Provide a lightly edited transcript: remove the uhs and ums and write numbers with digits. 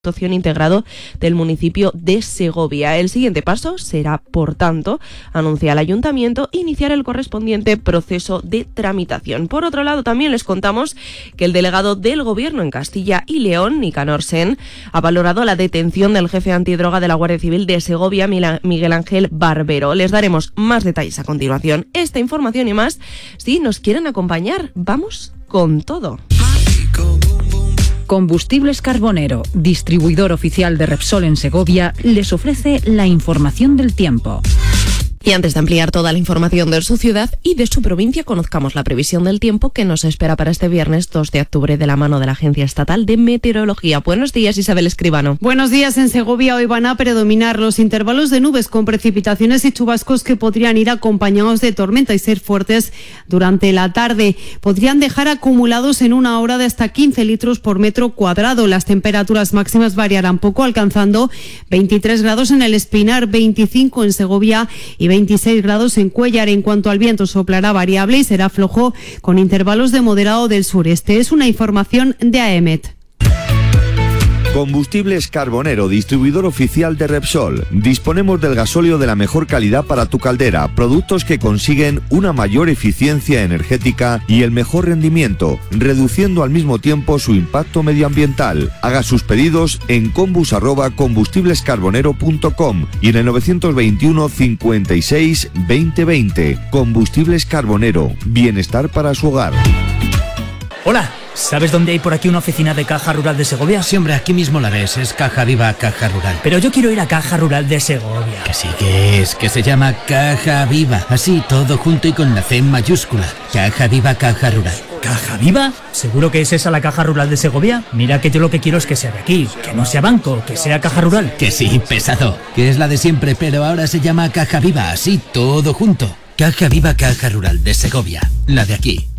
integrado del municipio de Segovia. El siguiente paso será, por tanto, anuncia el ayuntamiento, iniciar el correspondiente proceso de tramitación. Por otro lado, también les contamos que el delegado del Gobierno en Castilla y León, Nicanor Sen, ha valorado la detención del jefe antidroga de la Guardia Civil de Segovia, Miguel Ángel Barbero. Les daremos más detalles a continuación. Esta información y más, si nos quieren acompañar, vamos con todo. Combustibles Carbonero, distribuidor oficial de Repsol en Segovia, les ofrece la información del tiempo. Y antes de ampliar toda la información de su ciudad y de su provincia, conozcamos la previsión del tiempo que nos espera para este viernes 2 de octubre de la mano de la Agencia Estatal de Meteorología. Buenos días, Isabel Escribano. Buenos días. En Segovia hoy van a predominar los intervalos de nubes con precipitaciones y chubascos que podrían ir acompañados de tormenta y ser fuertes durante la tarde. Podrían dejar acumulados en una hora de hasta 15 litros por metro cuadrado. Las temperaturas máximas variarán poco, alcanzando 23 grados en el Espinar, 25 en Segovia y 26 grados en Cuéllar. En cuanto al viento, soplará variable y será flojo con intervalos de moderado del sureste. Es una información de AEMET. Combustibles Carbonero, distribuidor oficial de Repsol. Disponemos del gasóleo de la mejor calidad para tu caldera, productos que consiguen una mayor eficiencia energética y el mejor rendimiento, reduciendo al mismo tiempo su impacto medioambiental. Haga sus pedidos en combus@combustiblescarbonero.com y en el 921 56 2020. Combustibles Carbonero, bienestar para su hogar. Hola, ¿sabes dónde hay por aquí una oficina de Caja Rural de Segovia? Sí, hombre, aquí mismo la ves, es Caja Viva Caja Rural. Pero yo quiero ir a Caja Rural de Segovia. Que sí que es, que se llama Caja Viva, así todo junto y con la C mayúscula. Caja Viva Caja Rural. ¿Caja Viva? ¿Seguro que es esa la Caja Rural de Segovia? Mira que yo lo que quiero es que sea de aquí, que no sea banco, que sea Caja Rural. Que sí, pesado, que es la de siempre, pero ahora se llama Caja Viva, así todo junto. Caja Viva Caja Rural de Segovia, la de aquí.